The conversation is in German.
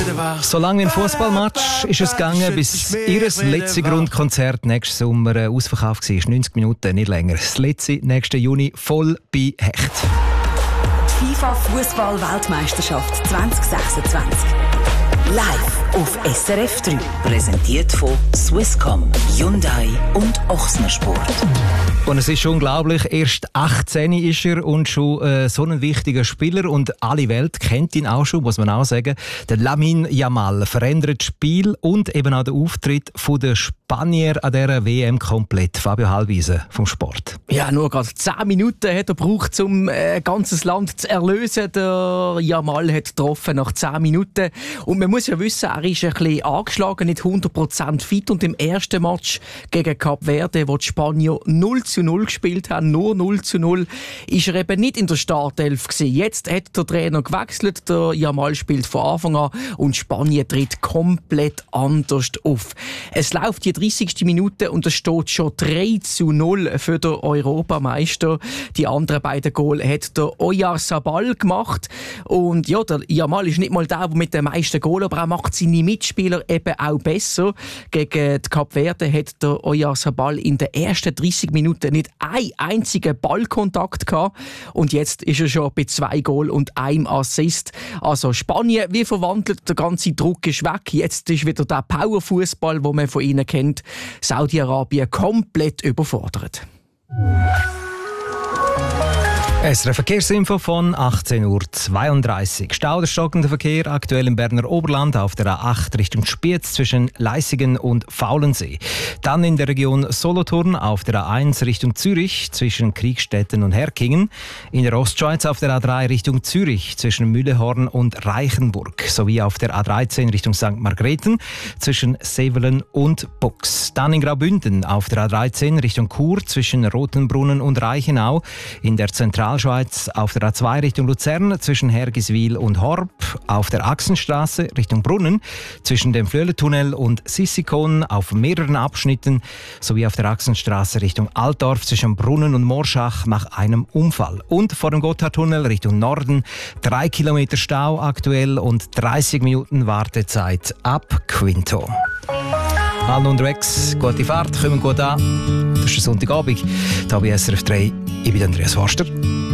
So lange wie ein Fußballmatch ist es gegangen, bis ihr letztes Grundkonzert nächsten Sommer ausverkauft war. 90 Minuten, nicht länger. Das letzte nächsten Juni voll bei Hecht. Die FIFA-Fußball-Weltmeisterschaft 2026. Live auf SRF 3. Präsentiert von Swisscom, Hyundai und Ochsner Sport. Und es ist unglaublich, erst 18 ist er und schon so ein wichtiger Spieler und alle Welt kennt ihn auch schon, muss man auch sagen. Der Lamine Yamal verändert das Spiel und eben auch den Auftritt der Spanier an dieser WM komplett. Fabio Hallwiese vom Sport. Ja, nur gerade 10 Minuten hat er gebraucht, um ein ganzes Land zu erlösen. Der Yamal hat getroffen nach 10 Minuten. Und man muss ja wissen, er ist ein bisschen angeschlagen, nicht 100% fit. Und im ersten Match gegen Kap Verde, wo die Spanier 0:0 gespielt haben, nur 0:0, ist er eben nicht in der Startelf gewesen. Jetzt hat der Trainer gewechselt, der Yamal spielt von Anfang an und Spanien tritt komplett anders auf. Es läuft die 30. Minute und es steht schon 3:0 für den Europameister. Die anderen beiden Goal hat der Oyarzabal gemacht. Und ja, der Yamal ist nicht mal der mit den meisten Goal, aber er macht seine Mitspieler eben auch besser. Gegen die Kap Verde hat der Oyarzabal in den ersten 30 Minuten nicht einen einzigen Ballkontakt gehabt. Und jetzt ist er schon bei 2 Goal und einem Assist. Also Spanien, wie verwandelt, der ganze Druck ist weg. Jetzt ist wieder der Powerfußball, den man von ihnen kennt. Saudi-Arabien komplett überfordert. SRF Verkehrsinfo von 18:32 Uhr. Stau oder stockender Verkehr aktuell im Berner Oberland auf der A8 Richtung Spiez zwischen Leissigen und Faulensee. Dann in der Region Solothurn auf der A1 Richtung Zürich zwischen Kriegstetten und Herkingen. In der Ostschweiz auf der A3 Richtung Zürich zwischen Mühlehorn und Reichenburg. Sowie auf der A13 Richtung St. Margrethen zwischen Sevelen und Bux. Dann in Graubünden auf der A13 Richtung Chur zwischen Rotenbrunnen und Reichenau. In der Zentralschweiz auf der A2 Richtung Luzern zwischen Hergiswil und Horb, auf der Achsenstraße Richtung Brunnen zwischen dem Flöhletunnel und Sissikon auf mehreren Abschnitten sowie auf der Achsenstraße Richtung Altdorf zwischen Brunnen und Morschach nach einem Unfall. Und vor dem Gotthardtunnel Richtung Norden 3 Kilometer Stau aktuell und 30 Minuten Wartezeit ab Quinto. Allen unterwegs, gute Fahrt, kommen gut an. Das ist Sonntagabend, hier bei SRF 3. Ich bin Andreas Forster.